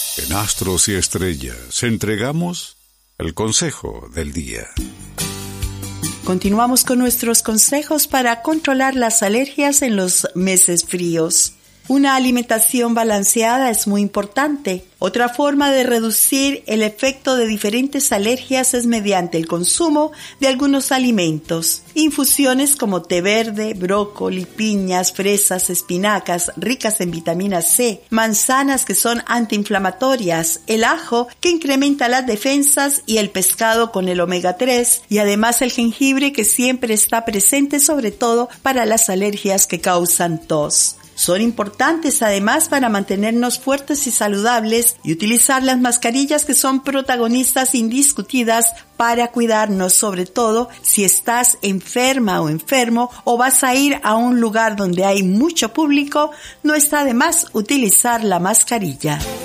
En Astros y Estrellas entregamos el consejo del día. Continuamos con nuestros consejos para controlar las alergias en los meses fríos. Una alimentación balanceada es muy importante. Otra forma de reducir el efecto de diferentes alergias es mediante el consumo de algunos alimentos. Infusiones como té verde, brócoli, piñas, fresas, espinacas ricas en vitamina C, manzanas que son antiinflamatorias, el ajo que incrementa las defensas y el pescado con el omega 3 y además el jengibre que siempre está presente sobre todo para las alergias que causan tos. Son importantes además para mantenernos fuertes y saludables y utilizar las mascarillas que son protagonistas indiscutidas para cuidarnos, sobre todo si estás enferma o enfermo o vas a ir a un lugar donde hay mucho público, no está de más utilizar la mascarilla.